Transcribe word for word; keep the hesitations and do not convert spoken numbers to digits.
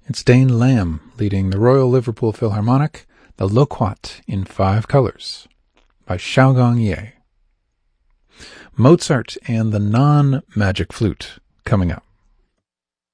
It's Dane Lamb leading the Royal Liverpool Philharmonic, the Loquat in Five Colors by Xiaogong Ye. Mozart and the non-magic flute coming up.